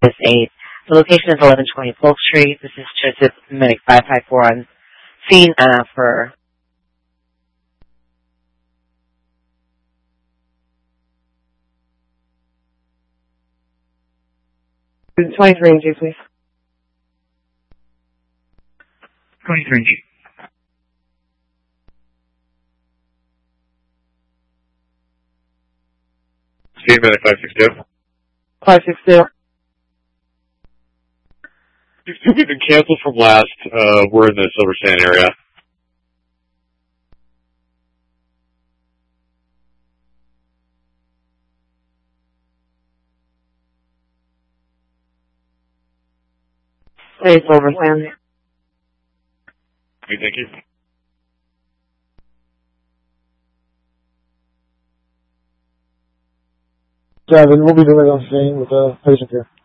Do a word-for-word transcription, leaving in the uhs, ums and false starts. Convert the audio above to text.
eight. The location is eleven twenty Polk Street. This is Joseph Medic five five four on scene uh, for twenty-three N G, please. twenty-three N G. Scene Medic five six two. five six two. We've been canceled from last. Uh, we're in the Silver Sand area. Hey, Silver Sand. Okay, thank you. Seven, we'll be doing on scene with the patient here.